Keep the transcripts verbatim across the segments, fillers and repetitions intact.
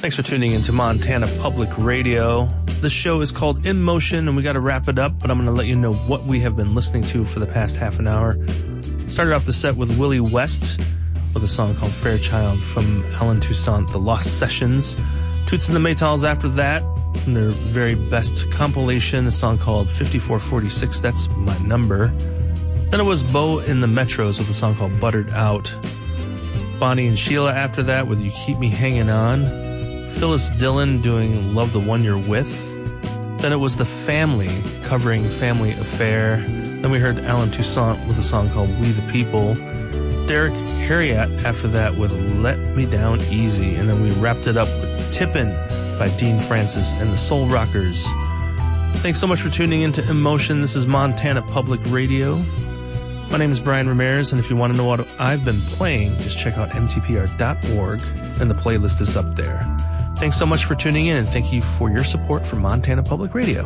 Thanks for tuning into Montana Public Radio. This show is called In Motion, and we got to wrap it up, but I'm going to let you know what we have been listening to for the past half an hour. Started off the set with Willie West with a song called Fairchild from Alan Toussaint, The Lost Sessions. Toots and the Maytals after that, from their very best compilation, a song called fifty-four forty-six, That's My Number. Then it was Bo in the Metros with a song called Buttered Out. Bonnie and Sheila after that with You Keep Me Hanging On. Phyllis Dillon doing Love the One You're With. Then it was The Family covering Family Affair. Then we heard Alan Toussaint with a song called We the People. Derek Harriott after that with Let Me Down Easy. And then we wrapped it up with Tippin' by Dean Francis and the Soul Rockers. Thanks so much for tuning into Emotion. This is Montana Public Radio. My name is Brian Ramirez, and if you want to know what I've been playing, just check out M T P R dot org, and the playlist is up there. Thanks so much for tuning in, and thank you for your support for Montana Public Radio.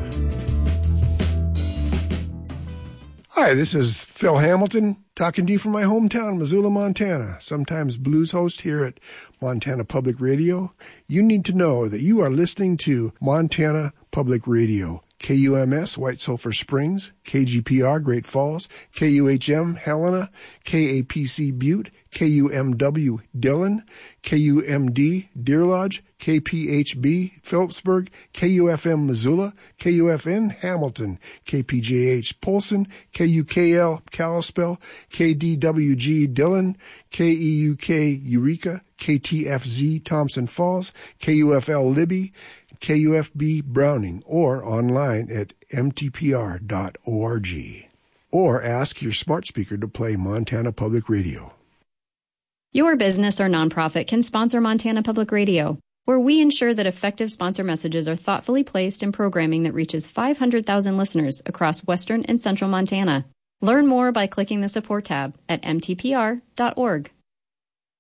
Hi, this is Phil Hamilton, talking to you from my hometown, Missoula, Montana, sometimes blues host here at Montana Public Radio. You need to know that you are listening to Montana Public Radio. K U M S, White Sulphur Springs, K G P R, Great Falls, K U H M, Helena, K A P C, Butte, K U M W, Dillon, K U M D, Deer Lodge, K P H B, Phillipsburg, K U F M, Missoula, K U F N, Hamilton, K P J H, Polson, K U K L, Kalispell, K D W G, Dillon, K E U K, Eureka, K T F Z, Thompson Falls, K U F L, Libby, K U F B Browning, or online at M T P R dot org. Or ask your smart speaker to play Montana Public Radio. Your business or nonprofit can sponsor Montana Public Radio, where we ensure that effective sponsor messages are thoughtfully placed in programming that reaches five hundred thousand listeners across western and central Montana. Learn more by clicking the support tab at M T P R dot org.